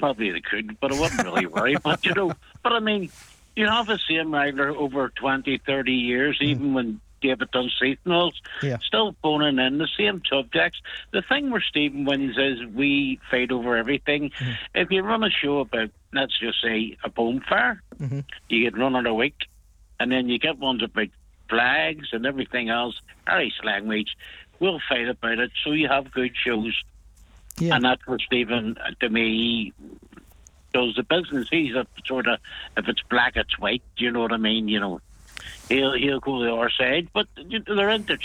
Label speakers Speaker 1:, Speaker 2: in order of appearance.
Speaker 1: probably they could, but I wouldn't really worry. But, but I mean, you have the same writer over 20, 30 years, even when David Dunseith
Speaker 2: Yeah.
Speaker 1: still phoning in the same subjects. The thing where Stephen wins is we fight over everything. If you run a show about, let's just say, a bonfire, you get run in a week, and then you get ones about flags and everything else, Irish language, we'll fight about it, so you have good shows.
Speaker 2: Yeah.
Speaker 1: And that's where Stephen, to me, does the business. He's a sort of, if it's black, it's white, do you know what I mean? He'll go the other side, but they're interchangeable.